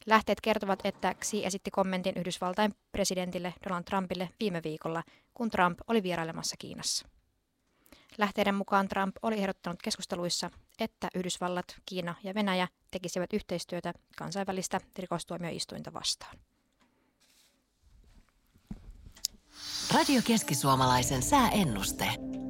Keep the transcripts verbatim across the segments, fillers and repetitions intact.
Lähteet kertovat, että Xi esitti kommentin Yhdysvaltain presidentille Donald Trumpille viime viikolla, kun Trump oli vierailemassa Kiinassa. Lähteiden mukaan Trump oli ehdottanut keskusteluissa, että Yhdysvallat, Kiina ja Venäjä tekisivät yhteistyötä kansainvälistä rikostuomioistuinta vastaan. Radio Keski-Suomalaisen sääennuste.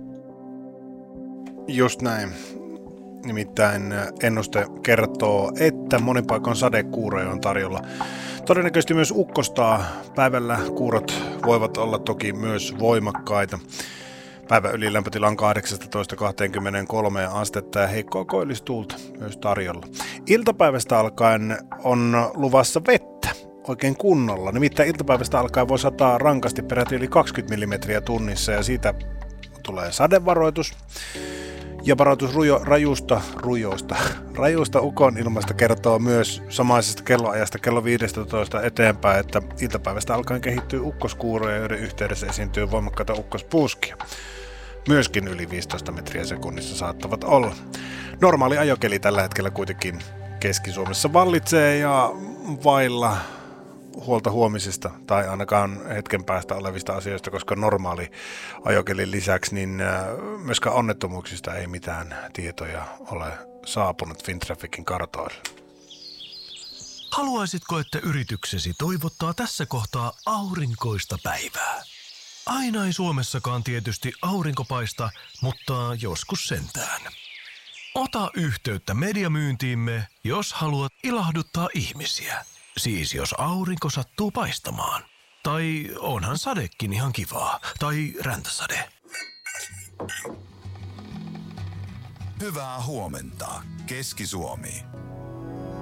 Just näin. Nimittäin ennuste kertoo, että monin paikoin sadekuuroja on tarjolla. Todennäköisesti myös ukkostaa. Päivällä kuurot voivat olla toki myös voimakkaita. Päivän ylilämpötila on kahdeksasta kaksikymmentäkolme astetta ja heikkoa koillistuulta myös tarjolla. Iltapäivästä alkaen on luvassa vettä oikein kunnolla. Nimittäin iltapäivästä alkaen voi sataa rankasti peräti yli kaksikymmentä millimetriä tunnissa ja siitä tulee sadevaroitus. Ja varoitus rujo, rajusta, rujoista, rajusta ukonilmasta kertoo myös samaisesta kelloajasta kello viisitoista eteenpäin, että iltapäivästä alkaen kehittyy ukkoskuuroja, joiden yhteydessä esiintyy voimakkaita ukkospuuskia. Myöskin yli viisitoista metriä sekunnissa saattavat olla. Normaali ajokeli tällä hetkellä kuitenkin Keski-Suomessa vallitsee ja vailla huolta huomisesta tai ainakaan hetken päästä olevista asioista, koska normaali ajokelin lisäksi niin myöskään onnettomuuksista ei mitään tietoja ole saapunut Fintrafficin kartoille. Haluaisitko, että yrityksesi toivottaa tässä kohtaa aurinkoista päivää? Aina ei Suomessakaan tietysti aurinko paista, mutta joskus sentään. Ota yhteyttä mediamyyntiimme, jos haluat ilahduttaa ihmisiä. Siis jos aurinko sattuu paistamaan. Tai onhan sadekin ihan kivaa. Tai räntäsade. Hyvää huomenta, Keski-Suomi.